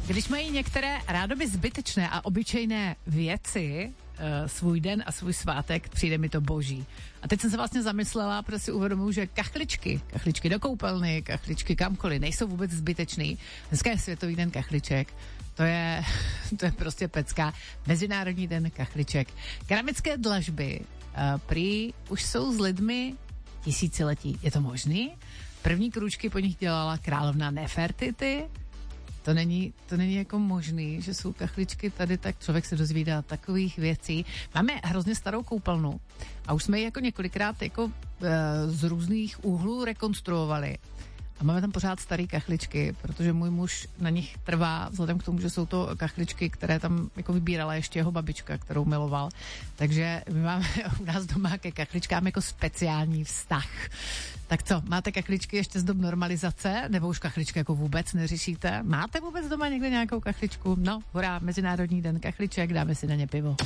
Když mají některé rádoby zbytečné a obyčejné věci svůj den a svůj svátek, přijde mi to boží. A teď jsem se vlastně zamyslela, protože si uvědomuji, že kachličky do koupelny, kachličky kamkoliv, nejsou vůbec zbytečný. Dneska je Světový den kachliček. To je prostě pecka. Mezinárodní den kachliček. Keramické dlažby prý už jsou s lidmi tisíciletí. Je to možný? První krůčky po nich dělala královna Nefertiti. To není jako možný, že jsou kachličky tady, tak člověk se dozvídá takových věcí. Máme hrozně starou koupelnu a už jsme ji jako několikrát jako z různých úhlů rekonstruovali. A máme tam pořád staré kachličky, protože můj muž na nich trvá, vzhledem k tomu, že jsou to kachličky, které tam jako vybírala ještě jeho babička, kterou miloval. Takže my máme u nás doma ke kachličkám jako speciální vztah. Tak co, máte kachličky ještě z dob normalizace, nebo už kachličky jako vůbec neřešíte? Máte vůbec doma někde nějakou kachličku? No, hurá, Mezinárodní den kachliček, dáme si na ně pivo.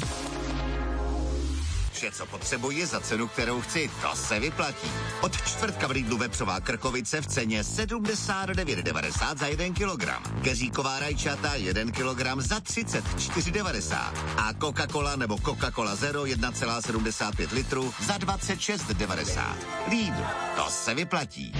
Vše, co potřebuji za cenu, kterou chci, to se vyplatí. Od čtvrtka v Lidlu vepřová krkovice v ceně 79,90 za 1 kilogram. Keříková rajčata 1 kilogram za 34,90. A Coca-Cola nebo Coca-Cola Zero 1,75 litru za 26,90. Lidl, to se vyplatí.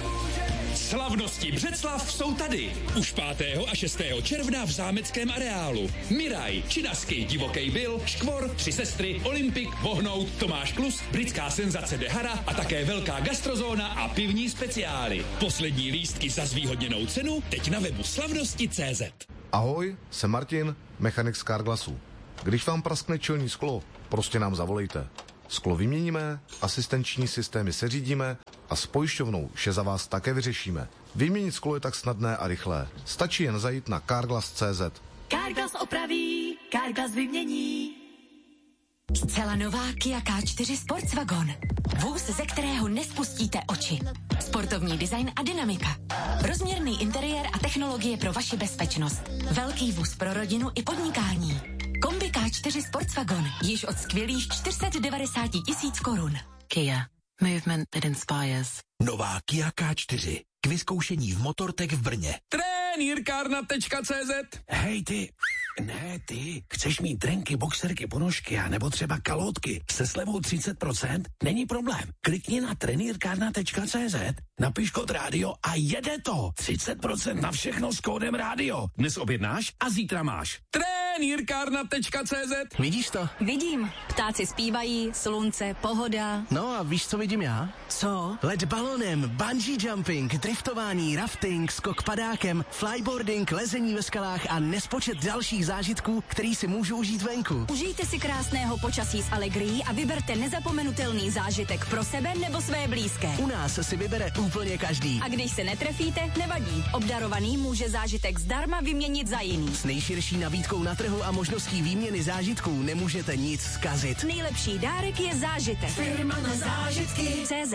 Slavnosti Břeclav jsou tady. Už 5. a 6. června v zámeckém areálu. Miraj, Činasky, Divokej Bill, Škvor, Tři sestry, Olympik, Vohnout, Tomáš Klus, britská senzace Dehara a také velká gastrozóna a pivní speciály. Poslední lístky za zvýhodněnou cenu teď na webu slavnosti.cz. Ahoj, jsem Martin, mechanik z Carglassu. Když vám praskne čelní sklo, prostě nám zavolejte. Sklo vyměníme, asistenční systémy seřídíme a s pojišťovnou vše za vás také vyřešíme. Vyměnit sklo je tak snadné a rychlé. Stačí jen zajít na Carglass.cz. Carglass opraví, Carglass vymění. Zcela nová Kia K4 Sportswagon. Vůz, ze kterého nespustíte oči. Sportovní design a dynamika. Rozměrný interiér a technologie pro vaši bezpečnost. Velký vůz pro rodinu i podnikání. Kombi K4 Sportswagon již od skvělých 490 000 korun. Kia. Movement that inspires. Nová Kia K4. K vyzkoušení v Motortech v Brně. Trenýrkárna.cz. Hej ty, ne ty, chceš mít trenky, boxerky, ponožky a nebo třeba kalhotky se slevou 30%? Není problém. Klikni na trenýrkárna.cz, napiš kód rádio a jede to. 30% na všechno s kódem rádio. Dnes objednáš a zítra máš. Trenýrkárna.cz. Vidíš to? Vidím. Ptáci zpívají, slunce, pohoda. No a víš, co vidím já? Co? Let balonem, bungee jumping, driftování, rafting, skok padákem, flyboarding, lezení ve skalách a nespočet dalších zážitků, který si můžu užít venku. Užijte si krásného počasí s Allegrií a vyberte nezapomenutelný zážitek pro sebe nebo své blízké. U nás si vybere úplně každý. A když se netrefíte, nevadí. Obdarovaný může zážitek zdarma vyměnit za jiný. S nejširší nabídkou na trhu a možností výměny zážitků nemůžete nic zkazit. Nejlepší dárek je zážitek. Firma na zážitky. CZ.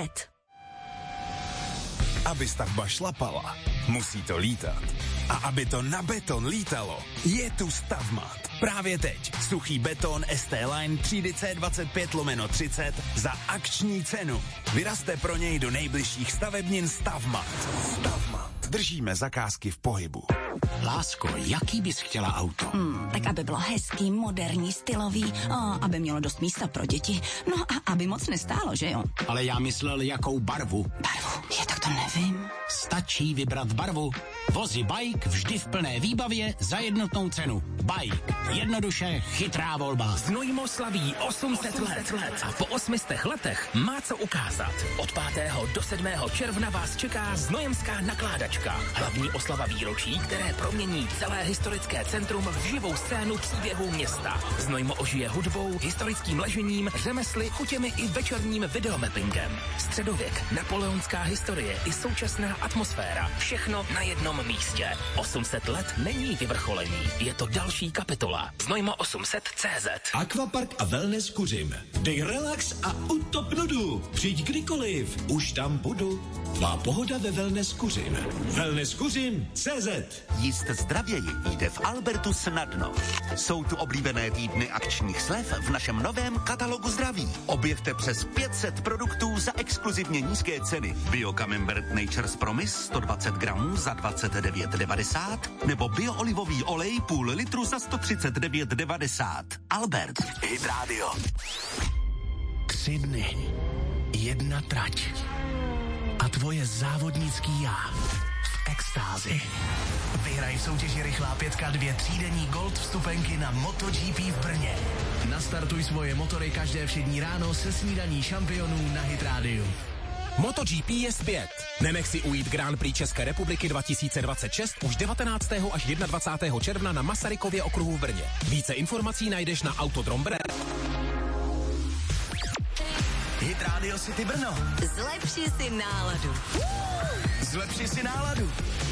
Aby stavba šlapala, musí to lítat. A aby to na beton lítalo, je tu Stavmat. Právě teď suchý beton ST Line třídy C25/30 za akční cenu. Vyrazte pro něj do nejbližších stavebnin Stavmat. Stavmat. Držíme zakázky v pohybu. Lásko, jaký bys chtěla auto? Tak aby bylo hezký, moderní, stylový, aby mělo dost místa pro děti, no a aby moc nestálo, že jo? Ale já myslel, jakou barvu. Barvu? Tak to nevím. Stačí vybrat barvu. Vozy Bike vždy v plné výbavě za jednotnou cenu. Bike. Jednoduše chytrá volba. Znojmo slaví 800 let. A po 800 letech má co ukázat. Od 5. do 7. června vás čeká znojemská nakládačka. Hlavní oslava výročí, které promění celé historické centrum v živou scénu příběhů města. Znojmo ožije hudbou, historickým ležením, řemesly, chutěmi i večerním videomappingem. Středověk, napoleonská historie i současná atmosféra. Všechno na jednom místě. 800 let není vyvrcholení. Je to další další kapitola. Znojmo 800.cz. Aquapark a wellness Kuřim. Dej relax a utop nudu. Přijď kdykoliv, už tam budu. Tvá pohoda ve wellness Kuřim. Wellness Kuřim CZ. Jíst zdravěji jde v Albertu snadno. Jsou tu oblíbené týdny akčních slev v našem novém katalogu zdraví. Objevte přes 500 produktů za exkluzivně nízké ceny. Bio Camembert Nature's Promise 120 gramů za 29,90 nebo bioolivový olej půl litru za 139,90. Albert. Hit Radio. 3 dny, 1 trať a tvoje závodnický já v extázi. Vyhraj v soutěži Rychlá 5 2 třídenní Gold vstupenky na MotoGP v Brně. Nastartuj svoje motory každé všední ráno se snídaní šampionů na Hit Radio. MotoGP je zpět. Nenech si ujít Grand Prix České republiky 2026 už 19. až 21. června na Masarykově okruhu v Brně. Více informací najdeš na Autodrom Brno. Hit Radio City Brno. Zlepši si náladu. Zlepši si náladu.